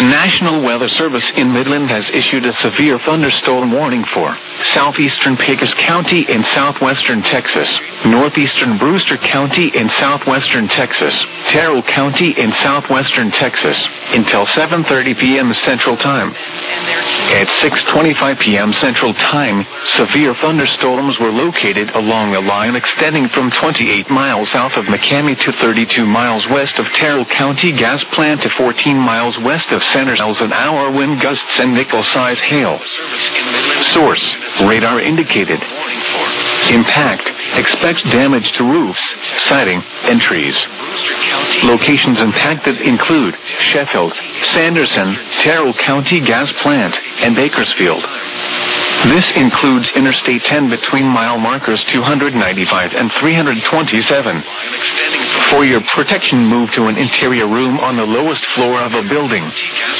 National Weather Service in Midland has issued a severe thunderstorm warning for southeastern Pecos County in southwestern Texas, northeastern Brewster County in southwestern Texas, Terrell County in southwestern Texas, until 7:30 p.m. Central Time. At 6:25 p.m. Central Time, severe thunderstorms were located along a line extending from 28 miles south of McCamey to 32 miles west of Terrell County Gas Plant to 14 miles west of Center miles an hour wind gusts and nickel-size hail. Source: radar indicated. Impact: expects damage to roofs, siding, and trees. Locations impacted include Sheffield, Sanderson, Terrell County Gas Plant, and Bakersfield. This includes Interstate 10 between mile markers 295 and 327. For your protection, move to an interior room on the lowest floor of a building.